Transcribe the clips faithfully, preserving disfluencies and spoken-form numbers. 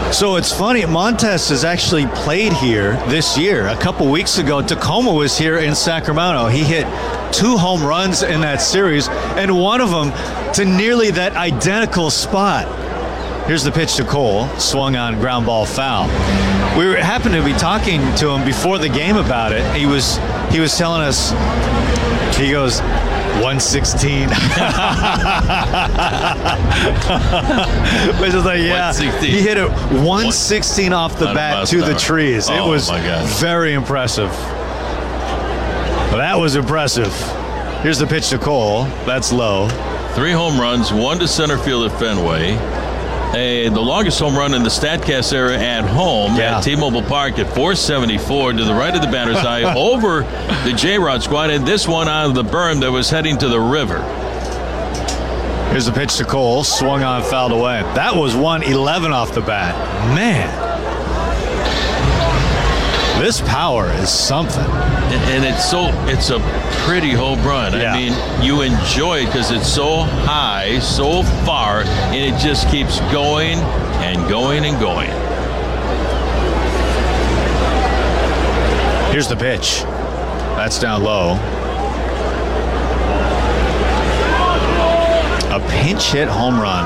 So it's funny, Montes has actually played here this year. A couple weeks ago, Tacoma was here in Sacramento. He hit two home runs in that series, and one of them to nearly that identical spot. Here's the pitch to Cole, swung on, ground ball foul. We were, happened to be talking to him before the game about it. He was he was telling us, he goes, one sixteen. Which is like, yeah, he hit it one sixteen off the bat to the trees. It was very impressive. Well, that was impressive. Here's the pitch to Cole. That's low. Three home runs, one to center field at Fenway. A, the longest home run in the StatCast era at home yeah. at T-Mobile Park at four seventy-four to the right of the batter's eye over the J-Rod squad, and this one out of the berm that was heading to the river. Here's the pitch to Cole, swung on, fouled away. That was one eleven off the bat. Man, this power is something. And it's so it's a pretty home run. Yeah. I mean, you enjoy it because it's so high, so far, and it just keeps going and going and going. Here's the pitch. That's down low. A pinch hit home run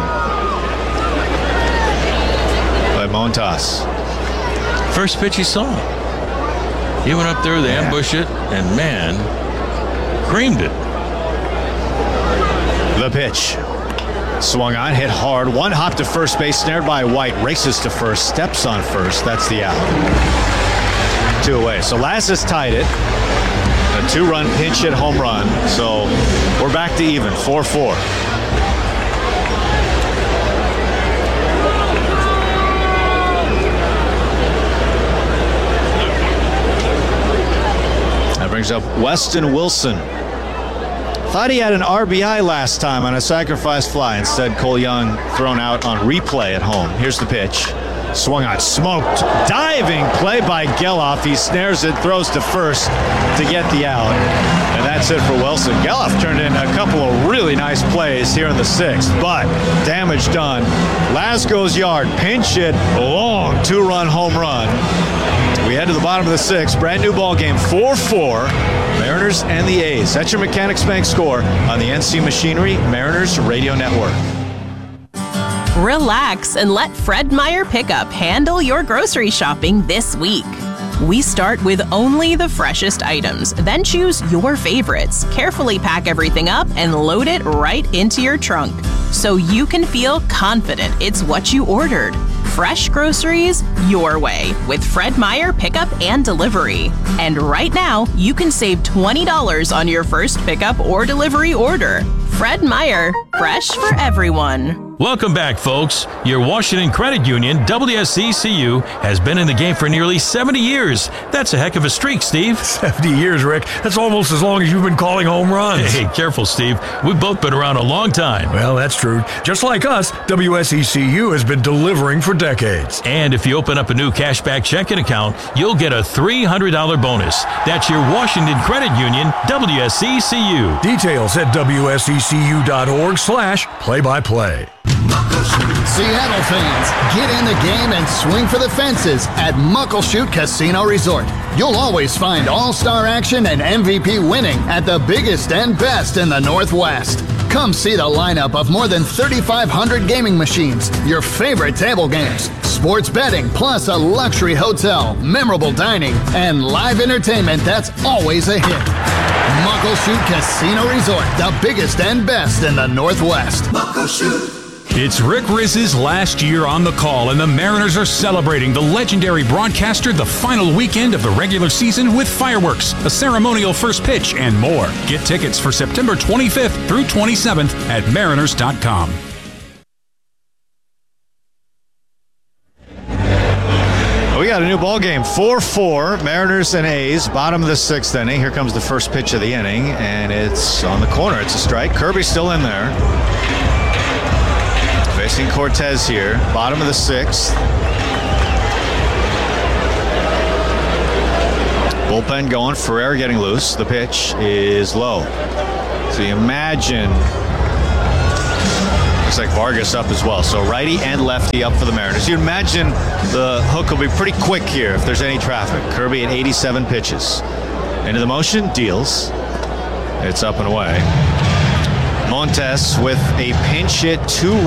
by Montas. First pitch he saw. He went up there, they yeah. ambushed it, and man, creamed it. The pitch. Swung on, hit hard. One hop to first base, snared by White. Races to first, steps on first. That's the out. Two away. So Lazis tied it. A two-run pinch hit home run. So we're back to even, four four. Brings up Weston Wilson. Thought he had an R B I last time on a sacrifice fly. Instead, Cole Young thrown out on replay at home. Here's the pitch. Swung on, smoked. Diving play by Geloff. He snares it, throws to first to get the out. And that's it for Wilson. Geloff turned in a couple of really nice plays here in the sixth, but damage done. Lasgo's yard, pinch hit, long two-run home run. We head to the bottom of the sixth. Brand new ball game, four four. Mariners and the A's. That's your Mechanics Bank score on the N C Machinery Mariners Radio Network. Relax and let Fred Meyer Pickup handle your grocery shopping this week. We start with only the freshest items, then choose your favorites. Carefully pack everything up and load it right into your trunk so you can feel confident it's what you ordered. Fresh groceries your way with Fred Meyer Pickup and Delivery. And right now, you can save twenty dollars on your first pickup or delivery order. Fred Meyer, fresh for everyone. Welcome back, folks. Your Washington Credit Union, W S E C U, has been in the game for nearly seventy years. That's a heck of a streak, Steve. seventy years, Rick. That's almost as long as you've been calling home runs. Hey, careful, Steve. We've both been around a long time. Well, that's true. Just like us, W S E C U has been delivering for decades. And if you open up a new cashback checking account, you'll get a three hundred dollars bonus. That's your Washington Credit Union, W S E C U. Details at W S E C U dot org slash play-by-play. Seattle fans, get in the game and swing for the fences at Muckleshoot Casino Resort. You'll always find all-star action and M V P winning at the biggest and best in the Northwest. Come see the lineup of more than thirty-five hundred gaming machines, your favorite table games, sports betting, plus a luxury hotel, memorable dining, and live entertainment that's always a hit. Muckleshoot Casino Resort, the biggest and best in the Northwest. Muckleshoot. It's Rick Rizz's last year on the call, and the Mariners are celebrating the legendary broadcaster the final weekend of the regular season with fireworks, a ceremonial first pitch, and more. Get tickets for September twenty-fifth through twenty-seventh at mariners dot com. We got a new ball game, four four, Mariners and A's, bottom of the sixth inning. Here comes the first pitch of the inning, and it's on the corner. It's a strike. Kirby's still in there. Facing Cortez here, bottom of the sixth. Bullpen going, Ferrer getting loose. The pitch is low. So you imagine looks like Vargas up as well. So righty and lefty up for the Mariners. You imagine the hook will be pretty quick here if there's any traffic. Kirby at eighty-seven pitches. Into the motion, deals. It's up and away. Montes with a pinch hit two